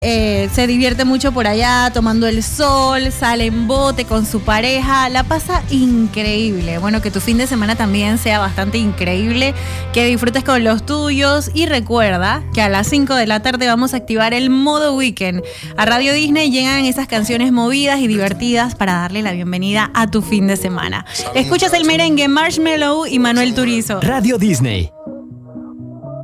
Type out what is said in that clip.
Se divierte mucho por allá, tomando el sol, sale en bote con su pareja, la pasa increíble. Bueno, que tu fin de semana también sea bastante increíble, que disfrutes con los tuyos y recuerda que a las 5 de la tarde vamos a activar el modo weekend. A Radio Disney llegan esas canciones movidas y divertidas para darle la bienvenida a tu fin de semana. Escuchas el merengue Marshmello y Manuel Turizo. Radio Disney.